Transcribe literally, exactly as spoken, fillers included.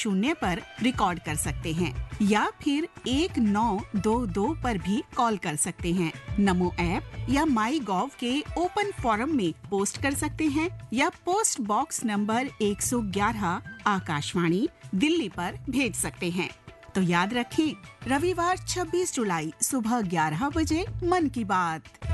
शून्य पर रिकॉर्ड कर सकते हैं या फिर एक नौ दो दो पर भी कॉल कर सकते हैं। नमो ऐप या माई गॉव के ओपन फोरम में पोस्ट कर सकते हैं या पोस्ट बॉक्स नंबर एक सौ ग्यारह आकाशवाणी दिल्ली पर भेज सकते हैं। तो याद रखें, रविवार छब्बीस जुलाई सुबह ग्यारह बजे मन की बात।